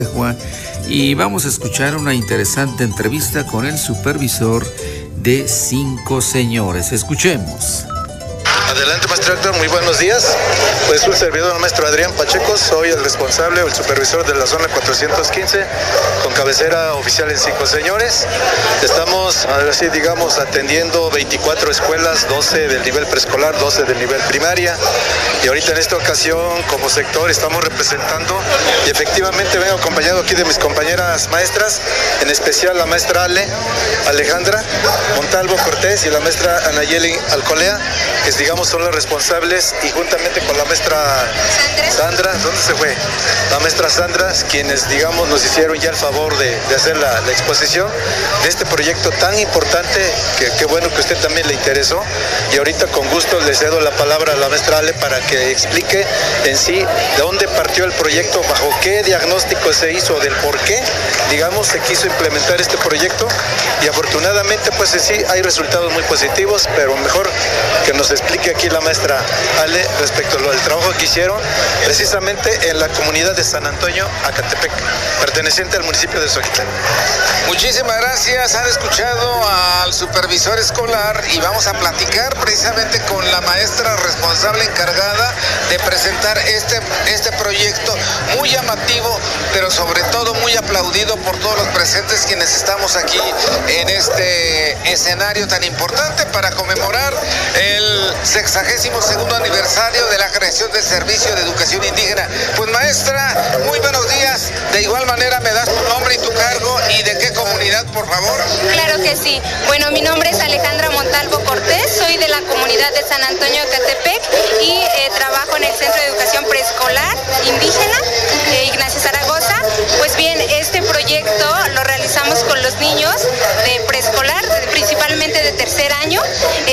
Juan, y vamos a escuchar una interesante entrevista con el supervisor de 5 señores. Escuchemos. Adelante, maestro Héctor, muy buenos días. Pues un servidor, maestro Adrián Pacheco, soy el responsable o el supervisor de la zona 415, con cabecera oficial en 5 señores. Estamos, ahora sí, digamos, atendiendo 24 escuelas, 12 del nivel preescolar, 12 del nivel primaria. Y ahorita en esta ocasión, como sector, estamos representando, y efectivamente vengo acompañado aquí de mis compañeras maestras, en especial la maestra Alejandra Montalvo Cortés y la maestra Anayeli Alcolea, que digamos son las responsables, y juntamente con la maestra Sandra, ¿dónde se fue? La maestra Sandra, quienes digamos nos hicieron ya el favor de hacer la exposición de este proyecto tan importante, que qué bueno que usted también le interesó, y ahorita con gusto le cedo la palabra a la maestra Ale para que explique en sí de dónde partió el proyecto, bajo qué diagnóstico se hizo, del por qué, digamos, se quiso implementar este proyecto, y afortunadamente pues en sí hay resultados muy positivos, pero mejor que nos explique aquí la maestra Ale respecto al trabajo que hicieron precisamente en la comunidad de San Antonio, Acatepec, perteneciente al municipio de Xochitl. Muchísimas gracias, han escuchado al supervisor escolar y vamos a platicar precisamente con la maestra responsable encargada de presentar este proyecto muy llamativo, pero sobre todo muy aplaudido por todos los presentes quienes estamos aquí en este escenario tan importante para conmemorar el 62º aniversario de la creación del Servicio de Educación Indígena. Pues maestra, muy buenos días. De igual manera me das tu nombre y tu cargo y de qué comunidad, por favor. Claro que sí. Bueno, mi nombre es Alejandra Montalvo Cortés, soy de la comunidad de San Antonio Catepec y trabajo en el Centro de Educación Preescolar Indígena Ignacio Zaragoza. Pues bien, este proyecto lo realizamos con los niños de preescolar, principalmente de tercer año.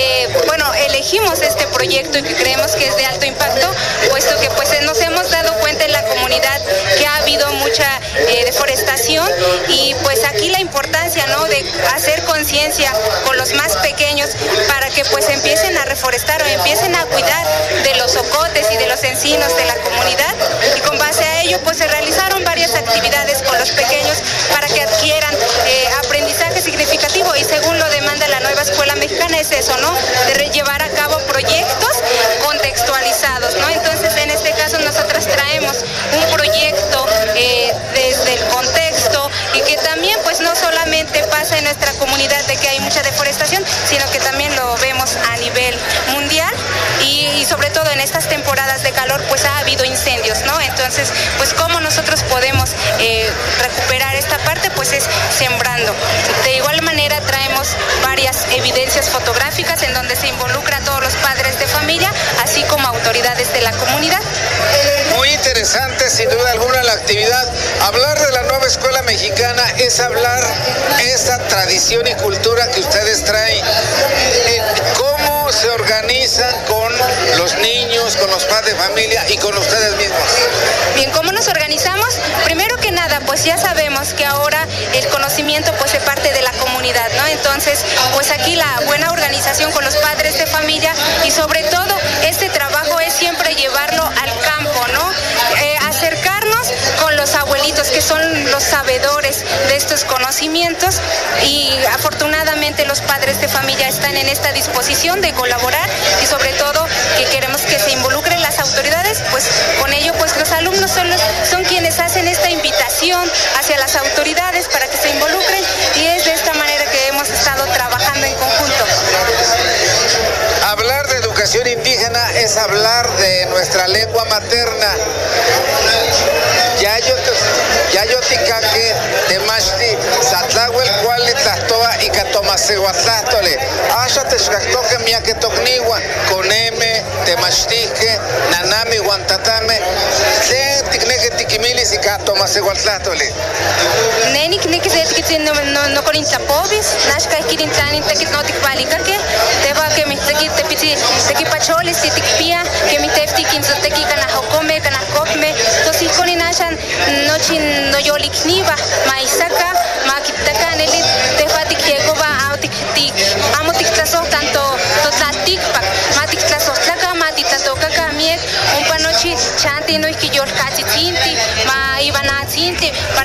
Elegimos este proyecto y que creemos que es de alto impacto, puesto que pues nos hemos dado cuenta en la comunidad que ha habido mucha deforestación, y pues aquí la importancia, ¿no?, de hacer conciencia con los más pequeños para que pues empiecen a reforestar o empiecen a cuidar de los ocotes y de los encinos de la comunidad, y con base a ello pues se realizaron varias actividades con los pequeños para que adquieran aprendizaje significativo, y según lo demanda la nueva escuela mexicana es eso, ¿no?, de llevar a cabo proyectos contextualizados, ¿no? Entonces en este caso nosotros traemos un proyecto desde el contexto, y que también pues no solamente pasa en nuestra comunidad de que hay mucha deforestación, sino que también lo vemos a nivel mundial, y sobre todo en estas temporadas de calor pues ha habido incendios, ¿no? Entonces pues cómo nosotros podemos recuperar esta parte, pues es sembrando. De igual manera traemos varias evidencias fotográficas en donde se involucra a todos los padres de familia, así como autoridades de la comunidad. Muy interesante, sin duda alguna, la actividad. Hablar de la nueva escuela mexicana es hablar esa tradición y cultura que ustedes traen. ¿Cómo se organizan con los niños, con los padres de familia y con ustedes mismos? Bien, ¿cómo nos organizamos? Primero que nada, pues ya sabemos que ahora el conocimiento pues se parte de la comunidad, ¿no? Entonces, pues aquí la buena organización con los padres de familia, y sobre todo este trabajo es siempre llevarlo al campo, ¿no? Acercarnos con los abuelitos, que son los sabedores de estos conocimientos, y afortunadamente los padres de familia están en esta disposición de colaborar, y sobre todo que queremos que se involucren las autoridades, pues con ello pues los alumnos son quienes hacen esta invitación hacia las autoridades para que se involucren, y es de esta manera que hemos estado trabajando en conjunto. Hablar de educación indígena es hablar de nuestra lengua materna. Yayoticaque, Temashti, Satlahuel, Cuali, Tlastoa y Catomacehuatlástole. Asha Texcactoque, Miaquetocnigua, Coneme, Temashtique, Nanami, Guantatame, Tlen, Ticneque, Tiquimilis y Catomacehuatlástole. Nenik, no con intapovis, Nashka, Kirintan, Tequitnotic Palicaque, Teba, que mi tequipacholis, Tiquipia, que mi teftiquin, Tequicanajocome, Canacopme, Tosiconinashan, Nochin, Noyolicniva, Maisaka,